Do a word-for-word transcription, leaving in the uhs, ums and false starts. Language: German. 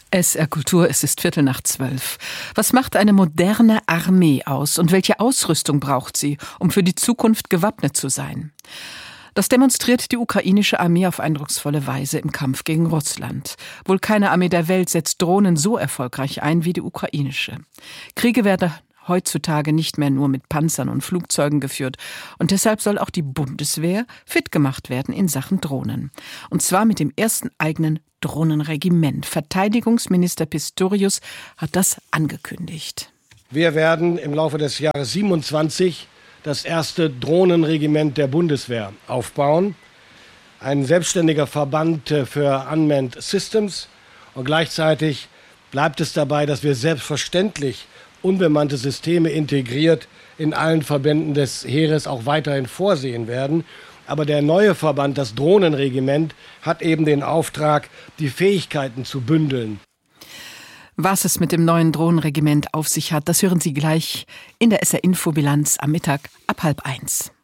S R Kultur, es ist Viertel nach zwölf. Was macht eine moderne Armee aus und welche Ausrüstung braucht sie, um für die Zukunft gewappnet zu sein? Das demonstriert die ukrainische Armee auf eindrucksvolle Weise im Kampf gegen Russland. Wohl keine Armee der Welt setzt Drohnen so erfolgreich ein wie die ukrainische. Kriege werden heutzutage nicht mehr nur mit Panzern und Flugzeugen geführt. Und deshalb soll auch die Bundeswehr fit gemacht werden in Sachen Drohnen. Und zwar mit dem ersten eigenen Drohnenregiment. Verteidigungsminister Pistorius hat das angekündigt. Wir werden im Laufe des Jahres siebenundzwanzig das erste Drohnenregiment der Bundeswehr aufbauen. Ein selbstständiger Verband für Unmanned Systems. Und gleichzeitig bleibt es dabei, dass wir selbstverständlich unbemannte Systeme integriert in allen Verbänden des Heeres auch weiterhin vorsehen werden. Aber der neue Verband, das Drohnenregiment, hat eben den Auftrag, die Fähigkeiten zu bündeln. Was es mit dem neuen Drohnenregiment auf sich hat, das hören Sie gleich in der S R-Infobilanz am Mittag ab halb eins.